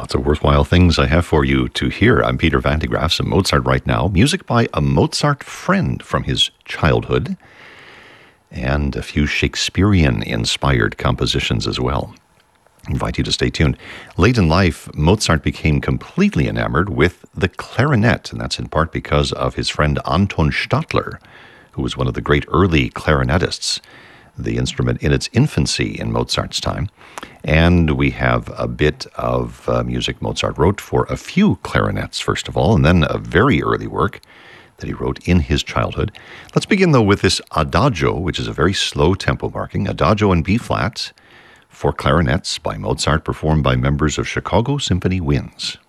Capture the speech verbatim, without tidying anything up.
Lots of worthwhile things I have for you to hear. I'm Peter Van de Graaff, some Mozart right now. Music by a Mozart friend from his childhood, and a few Shakespearean-inspired compositions as well. I invite you to stay tuned. Late in life, Mozart became completely enamored with the clarinet, and that's in part because of his friend Anton Stadler, who was one of the great early clarinetists, the instrument in its infancy in Mozart's time. And we have a bit of uh, music Mozart wrote for a few clarinets, first of all, and then a very early work that he wrote in his childhood. Let's begin, though, with this Adagio, which is a very slow tempo marking, Adagio in B-flat for clarinets by Mozart, performed by members of Chicago Symphony Winds.